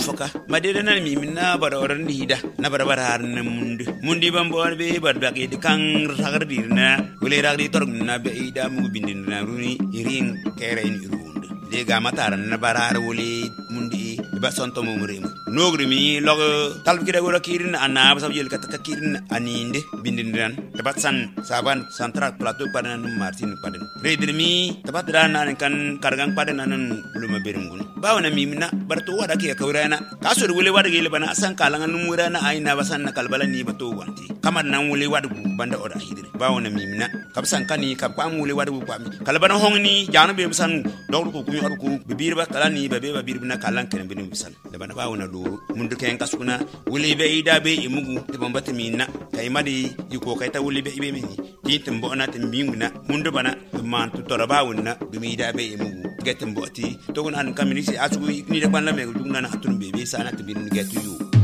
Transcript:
foka madede na mi minna bara oran hida na bara har na mundi bambo be bar bagi de kan ragardirna wele ragdi torgna be ida mu bindina runi irin kere in irunde de ga mataran na barar wole mundi ba sonto mo murem nogri mi log tal gida gora kirin anna ba sabjel katka kirin aninde bindindan tabat san saban central plateau padan martin padan redir mi tabat rana kan kargang padan nan luma berungun bawna mi mina barto wada ke kawrana kasur wele wada gele bana san kalangan numurana aina basan na kalbala ni bato wanti kamar nan wele wada banda oda hidire bawna mi mina kabsan kani kab kwam wele wada bu kwam kalbana hongni janu be san dawru ko kumi aru ko bibir ba kalani ba be ba birbina kalan kan bin bisal da bana bawna do mundu ken kasuna wele be ida be imugu de bambata mina kay madi iko kay ta wele be ibe mini titim bo na timbinguna mundu bana man tu torabawuna bi ida be imugu getem boti to gon an kamini si asugo ni de ban la me dugna na hatun be sana tibin getu yu